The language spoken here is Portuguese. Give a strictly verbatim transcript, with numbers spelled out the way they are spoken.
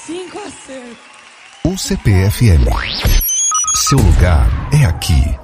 Cinco acertos. U C P F M. Seu lugar é aqui.